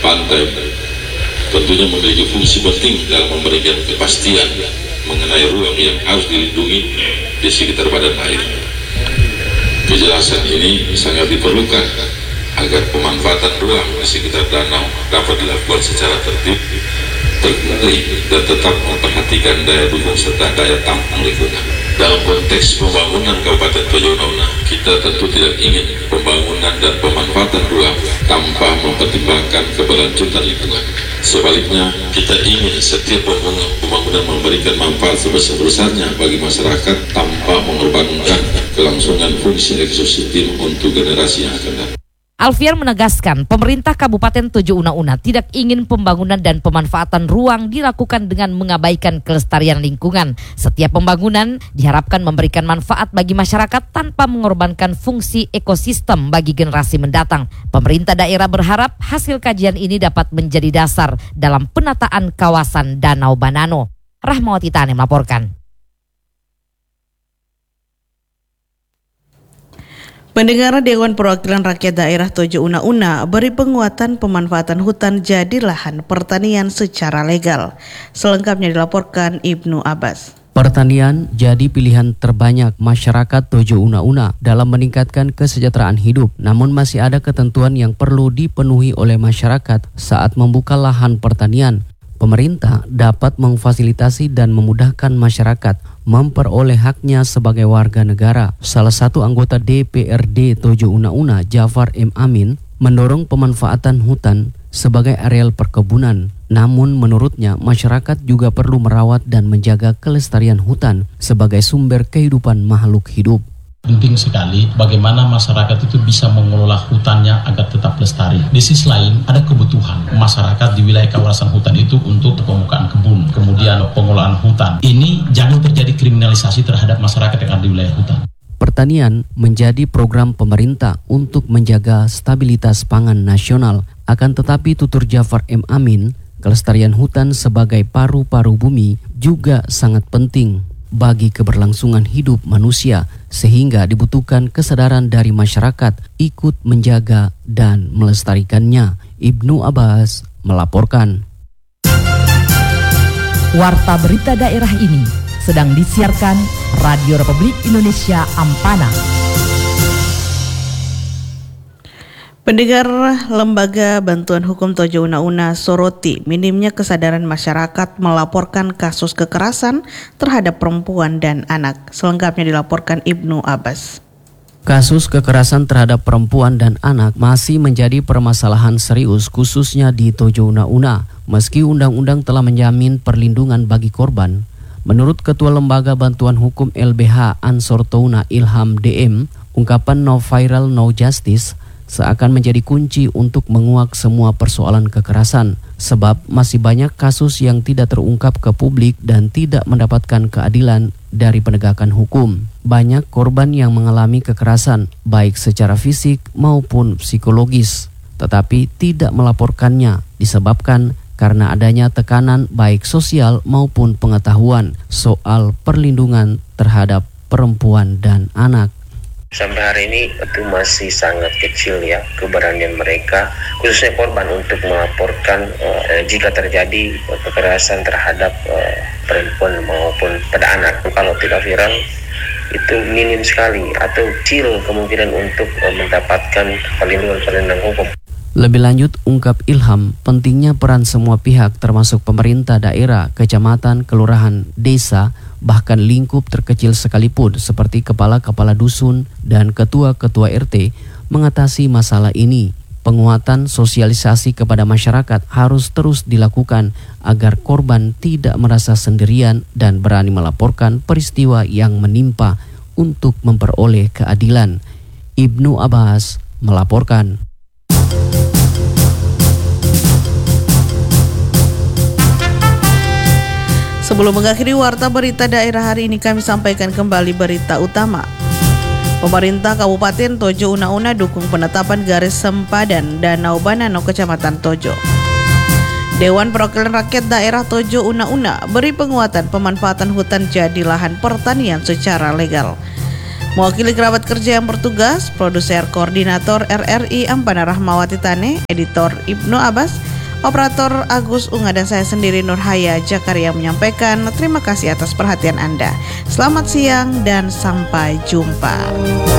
pantai tentunya memiliki fungsi penting dalam memberikan kepastian mengenai ruang yang harus dilindungi di sekitar badan air. Kejelasan ini sangat diperlukan agar pemanfaatan ruang di sekitar danau dapat dilakukan secara tertib, terkendali, dan tetap memperhatikan daya dukung serta daya tampung lingkungan. Dalam konteks pembangunan Kabupaten Tojo Una Una, kita tentu tidak ingin pembangunan dan pemanfaatan ruang tanpa mempertimbangkan keberlanjutan lingkungan. Sebaliknya, kita ingin setiap pembangunan memberikan manfaat sebesar-besarnya bagi masyarakat tanpa mengorbankan kelangsungan fungsi ekosistem untuk generasi yang akan datang. Alfian menegaskan pemerintah Kabupaten Tojo Una Una tidak ingin pembangunan dan pemanfaatan ruang dilakukan dengan mengabaikan kelestarian lingkungan. Setiap pembangunan diharapkan memberikan manfaat bagi masyarakat tanpa mengorbankan fungsi ekosistem bagi generasi mendatang. Pemerintah daerah berharap hasil kajian ini dapat menjadi dasar dalam penataan kawasan Danau Banano. Rahmawati Tane melaporkan. Pendengar Dewan Perwakilan Rakyat Daerah Tojo Una Una beri penguatan pemanfaatan hutan jadi lahan pertanian secara legal. Selengkapnya dilaporkan Ibnu Abbas. Pertanian jadi pilihan terbanyak masyarakat Tojo Una Una dalam meningkatkan kesejahteraan hidup. Namun masih ada ketentuan yang perlu dipenuhi oleh masyarakat saat membuka lahan pertanian. Pemerintah dapat memfasilitasi dan memudahkan masyarakat memperoleh haknya sebagai warga negara. Salah satu anggota DPRD Tojo Una Una, Jafar M. Amin, mendorong pemanfaatan hutan sebagai areal perkebunan. Namun menurutnya masyarakat juga perlu merawat dan menjaga kelestarian hutan sebagai sumber kehidupan makhluk hidup. Penting sekali bagaimana masyarakat itu bisa mengelola hutannya agar tetap lestari. Di sisi lain ada kebutuhan masyarakat di wilayah kawasan hutan itu untuk pembukaan kebun, kemudian pengelolaan hutan. Ini jangan terjadi kriminalisasi terhadap masyarakat yang ada di wilayah hutan. Pertanian menjadi program pemerintah untuk menjaga stabilitas pangan nasional. Akan tetapi tutur Jafar M. Amin, kelestarian hutan sebagai paru-paru bumi juga sangat penting bagi keberlangsungan hidup manusia, sehingga dibutuhkan kesadaran dari masyarakat ikut menjaga dan melestarikannya. Ibnu Abbas melaporkan. Warta berita daerah ini sedang disiarkan Radio Republik Indonesia Ampana. Pendengar, Lembaga Bantuan Hukum Tojo Una Una soroti minimnya kesadaran masyarakat melaporkan kasus kekerasan terhadap perempuan dan anak. Selengkapnya dilaporkan Ibnu Abbas. Kasus kekerasan terhadap perempuan dan anak masih menjadi permasalahan serius khususnya di Tojo Una Una. Meski undang-undang telah menjamin perlindungan bagi korban, menurut Ketua Lembaga Bantuan Hukum LBH Ansor Touna Ilham DM, ungkapan no viral no justice seakan menjadi kunci untuk menguak semua persoalan kekerasan, sebab masih banyak kasus yang tidak terungkap ke publik dan tidak mendapatkan keadilan dari penegakan hukum. Banyak korban yang mengalami kekerasan baik secara fisik maupun psikologis, tetapi tidak melaporkannya disebabkan karena adanya tekanan baik sosial maupun pengetahuan soal perlindungan terhadap perempuan dan anak. Sampai hari ini itu masih sangat kecil ya keberanian mereka, khususnya korban, untuk melaporkan jika terjadi kekerasan terhadap perempuan maupun pada anak. Kalau tidak viral itu minim sekali atau kecil kemungkinan untuk mendapatkan perlindungan hukum. Lebih lanjut, ungkap Ilham, pentingnya peran semua pihak termasuk pemerintah daerah, kecamatan, kelurahan, desa, bahkan lingkup terkecil sekalipun seperti kepala-kepala dusun dan ketua-ketua RT mengatasi masalah ini. Penguatan sosialisasi kepada masyarakat harus terus dilakukan agar korban tidak merasa sendirian dan berani melaporkan peristiwa yang menimpa untuk memperoleh keadilan. Ibnu Abbas melaporkan. Sebelum mengakhiri warta berita daerah hari ini, kami sampaikan kembali berita utama. Pemerintah Kabupaten Tojo Una Una dukung penetapan garis sempadan Danau Banano Kecamatan Tojo. Dewan Perwakilan Rakyat Daerah Tojo Una Una beri penguatan pemanfaatan hutan jadi lahan pertanian secara legal. Mewakili kerabat kerja yang bertugas, produser koordinator RRI Ampana Rahmawati Tane, editor Ibnu Abbas, Operator Agus Unga dan saya sendiri Nurhaya Jakaria menyampaikan terima kasih atas perhatian Anda. Selamat siang dan sampai jumpa.